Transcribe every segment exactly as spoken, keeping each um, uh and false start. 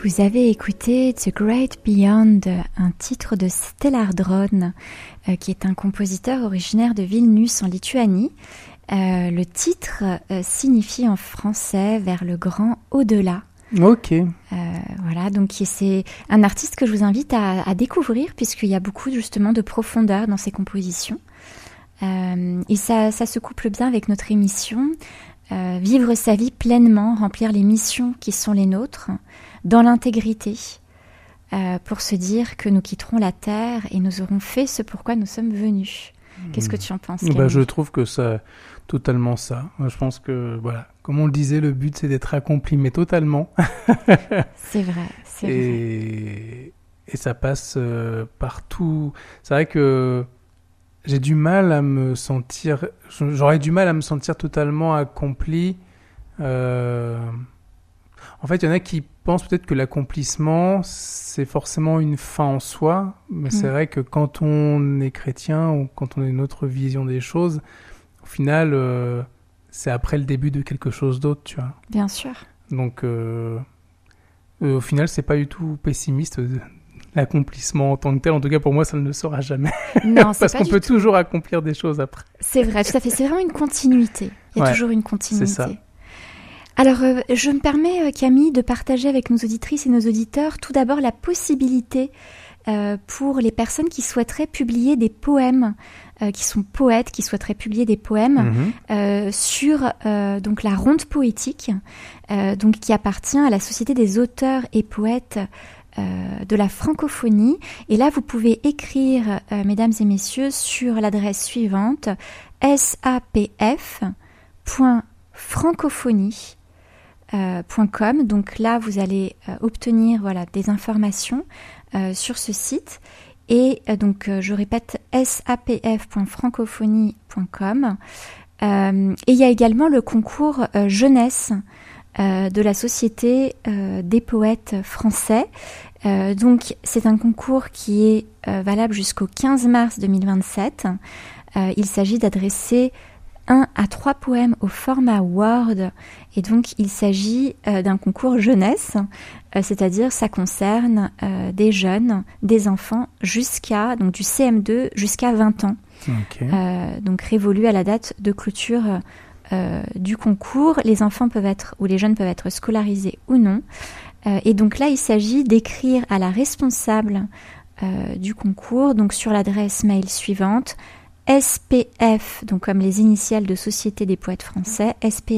Vous avez écouté The Great Beyond, un titre de Stellar Drone, euh, qui est un compositeur originaire de Vilnius en Lituanie. Euh, le titre euh, signifie en français « Vers le grand au-delà ». Ok. Euh, voilà, donc c'est un artiste que je vous invite à, à découvrir, puisqu'il y a beaucoup justement de profondeur dans ses compositions. Euh, et ça, ça se couple bien avec notre émission. Euh, vivre sa vie pleinement, remplir les missions qui sont les nôtres, dans l'intégrité, euh, pour se dire que nous quitterons la Terre et nous aurons fait ce pourquoi nous sommes venus. Qu'est-ce que tu en penses, Camille ? Bah, je trouve que c'est totalement ça. Je pense que, voilà, comme on le disait, le but c'est d'être accompli, mais totalement. C'est vrai, c'est et... vrai. Et ça passe euh, partout. C'est vrai que j'ai du mal à me sentir... J'aurais du mal à me sentir totalement accompli. Euh... En fait, il y en a qui pensent peut-être que l'accomplissement, c'est forcément une fin en soi. Mais mmh. c'est vrai que quand on est chrétien ou quand on a une autre vision des choses, au final, euh, c'est après le début de quelque chose d'autre, tu vois. Bien sûr. Donc, euh, euh, au final, c'est pas du tout pessimiste, euh, l'accomplissement en tant que tel. En tout cas, pour moi, ça ne le sera jamais. Non, c'est Parce pas qu'on du peut tout. toujours accomplir des choses après. C'est vrai, tout à fait. C'est vraiment une continuité. Il y a ouais, toujours une continuité. C'est ça. Alors, euh, je me permets, Camille, de partager avec nos auditrices et nos auditeurs tout d'abord la possibilité euh, pour les personnes qui souhaiteraient publier des poèmes, euh, qui sont poètes, qui souhaiteraient publier des poèmes mmh. euh, sur euh, donc la ronde poétique, euh, donc qui appartient à la Société des auteurs et poètes euh, de la francophonie. Et là, vous pouvez écrire, euh, mesdames et messieurs, sur l'adresse suivante sapf point francophonie Euh, .com. Donc là, vous allez euh, obtenir voilà, des informations euh, sur ce site. Et euh, donc, euh, je répète, sapf point francophonie point com. Euh, et il y a également le concours euh, jeunesse euh, de la Société euh, des poètes français. Euh, donc, c'est un concours qui est euh, valable jusqu'au quinze mars deux mille vingt-sept. Euh, il s'agit d'adresser un à trois poèmes au format Word, et donc il s'agit euh, d'un concours jeunesse, euh, c'est-à-dire ça concerne euh, des jeunes, des enfants jusqu'à donc du C M deux jusqu'à vingt ans, okay. euh, donc révolu à la date de clôture euh, du concours. Les enfants peuvent être ou les jeunes peuvent être scolarisés ou non, euh, et donc là il s'agit d'écrire à la responsable euh, du concours, donc sur l'adresse mail suivante. S P F, donc comme les initiales de Société des poètes français,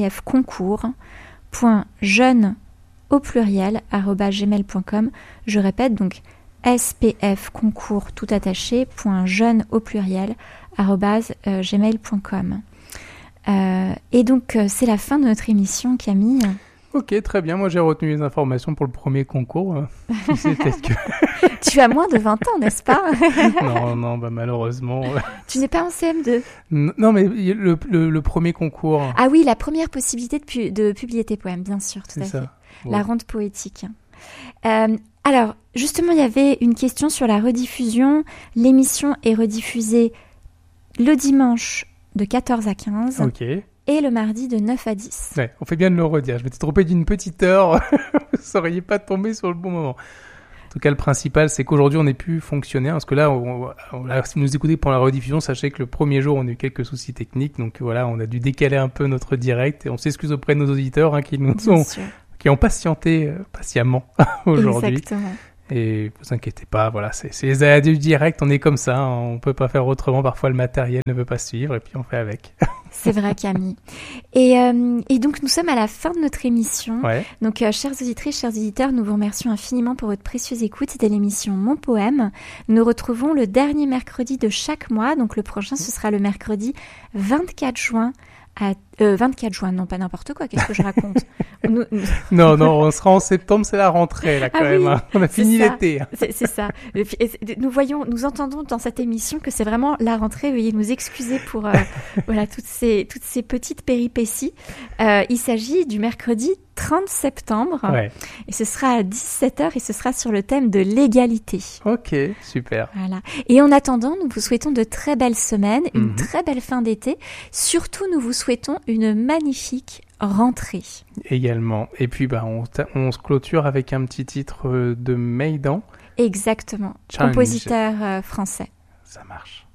spfconcours.jeune au pluriel, arobase gmail point com. Je répète, donc spfconcours tout attaché, point jeune au pluriel, arobase euh, gmail point com. Euh, et donc, euh, c'est la fin de notre émission, Camille. Ok, très bien. Moi, j'ai retenu les informations pour le premier concours. C'est peut-être que... Tu as moins de vingt ans, n'est-ce pas? Non, non, bah malheureusement. Tu n'es pas en C M deux? Non, mais le, le, le premier concours. Ah oui, la première possibilité de, pu- de publier tes poèmes, bien sûr, tout c'est à ça. fait. Bon. La ronde poétique. Euh, alors, justement, il y avait une question sur la rediffusion. L'émission est rediffusée le dimanche de quatorze à quinze. Ok. Et le mardi de neuf à dix. Ouais, on fait bien de le redire. Je m'étais trompé d'une petite heure. Vous ne seriez pas tombé sur le bon moment. En tout cas, le principal, c'est qu'aujourd'hui, on ait pu fonctionner. Parce que là, on, on, là, si vous nous écoutez pendant la rediffusion, sachez que le premier jour, on a eu quelques soucis techniques. Donc voilà, on a dû décaler un peu notre direct. Et on s'excuse auprès de nos auditeurs hein, qui nous ont, qui ont patienté euh, patiemment aujourd'hui. Exactement. Et vous inquiétez pas, voilà, c'est, c'est les aléas du direct, on est comme ça, hein, on peut pas faire autrement, parfois le matériel ne veut pas suivre et puis on fait avec. C'est vrai, Camille. Et, euh, et donc nous sommes à la fin de notre émission. Ouais. Donc euh, chères auditrices, chers auditeurs, nous vous remercions infiniment pour votre précieuse écoute. C'était l'émission Mon Poème. Nous nous retrouvons le dernier mercredi de chaque mois, donc le prochain ce sera le mercredi vingt-quatre juin. À, euh, vingt-quatre juin, non pas n'importe quoi, qu'est-ce que je raconte? nous, nous... Non, non, on sera en septembre, c'est la rentrée là quand ah même. Oui, hein. On a fini ça. l'été. C'est, c'est ça. Et puis, et nous voyons, nous entendons dans cette émission que c'est vraiment la rentrée. Veuillez nous excuser pour euh, voilà toutes ces toutes ces petites péripéties. Euh, il s'agit du mercredi trente septembre. Ouais. Et ce sera à dix-sept heures et ce sera sur le thème de l'égalité. Ok, super. Voilà. Et en attendant, nous vous souhaitons de très belles semaines, une mm-hmm. très belle fin d'été. Surtout, nous vous souhaitons une magnifique rentrée. Également. Et puis, bah, on, on se clôture avec un petit titre de Maidan. Exactement. Change. Compositeur euh, français. Ça marche.